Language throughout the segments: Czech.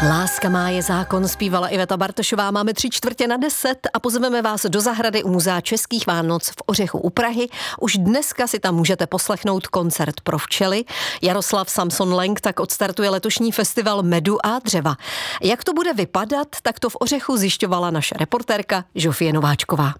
Láska má je zákon, zpívala Iveta Bartošová. Máme 9:45 a pozveme vás do zahrady u Muzea českých Vánoc v Ořechu u Prahy. Už dneska si tam můžete poslechnout koncert pro včely. Jaroslav Samson Lang tak odstartuje letošní festival medu a dřeva. Jak to bude vypadat, tak to v Ořechu zjišťovala naše reportérka Žofie Nováčková.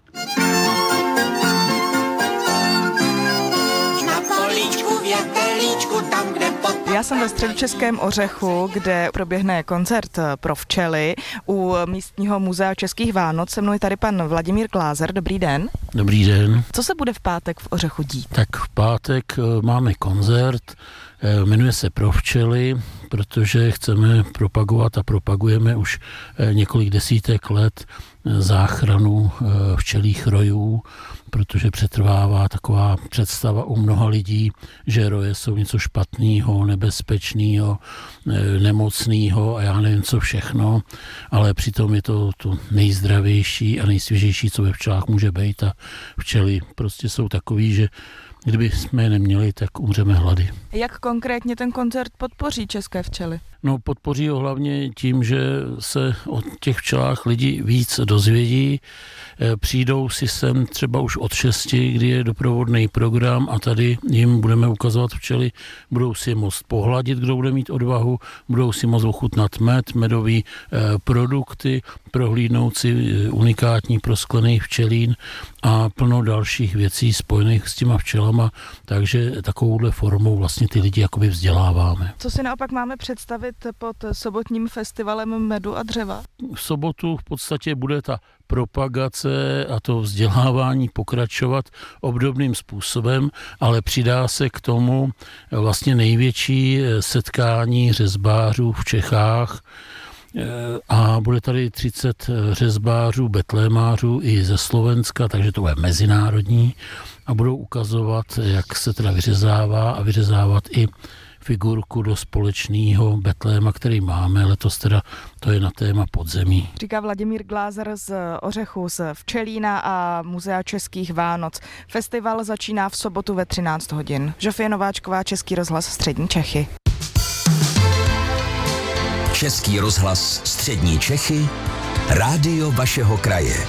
Já jsem ve středočeském Ořechu, kde proběhne koncert pro včely u místního muzea českých Vánoc. Se mnou je tady pan Vladimír Glázer. Dobrý den. Dobrý den. Co se bude v pátek v Ořechu dít? Tak v pátek máme koncert, jmenuje se Pro včely, protože chceme propagovat a propagujeme už několik desítek let záchranu včelích rojů, protože přetrvává taková představa u mnoha lidí, že roje jsou něco špatného, nebezpečného, nemocného a já nevím co všechno, ale přitom je to nejzdravější a nejsvěžejší, co ve včelách může být, a včely prostě jsou takový, že kdyby jsme je neměli, tak umřeme hlady. Jak konkrétně ten koncert podpoří české včely? No, podpoří ho hlavně tím, že se o těch včelách lidi víc dozvědí. Přijdou si sem třeba už od 6, kdy je doprovodný program, a tady jim budeme ukazovat včely, budou si moct pohladit, kdo bude mít odvahu, budou si moct ochutnat med, medový produkty, prohlídnout si unikátní prosklený včelín a plno dalších věcí spojených s těma včelama, takže takovouhle formou vlastně ty lidi jakoby vzděláváme. Co si naopak máme představit pod sobotním festivalem medu a dřeva? V sobotu v podstatě bude ta propagace a to vzdělávání pokračovat obdobným způsobem, ale přidá se k tomu vlastně největší setkání řezbářů v Čechách, a bude tady 30 řezbářů, betlémářů i ze Slovenska, takže to bude mezinárodní, a budou ukazovat, jak se teda vyřezává a vyřezávat i figurku do společného betléma, který máme. Letos teda to je na téma podzemí. Říká Vladimír Glázer z Ořechu, z Včelína a Muzea českých Vánoc. Festival začíná v sobotu ve 13 hodin. Žofie Nováčková, Český rozhlas Střední Čechy. Český rozhlas Střední Čechy, rádio vašeho kraje.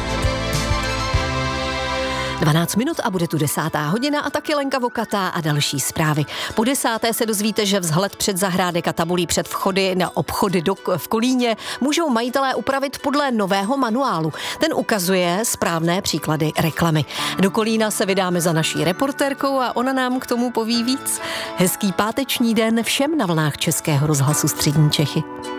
12 minut a bude tu 10. hodina a taky Lenka Vokatá a další zprávy. Po 10. se dozvíte, že vzhled před zahrádek a tabulí před vchody na obchody v Kolíně můžou majitelé upravit podle nového manuálu. Ten ukazuje správné příklady reklamy. Do Kolína se vydáme za naší reportérkou a ona nám k tomu poví víc. Hezký páteční den všem na vlnách Českého rozhlasu Střední Čechy.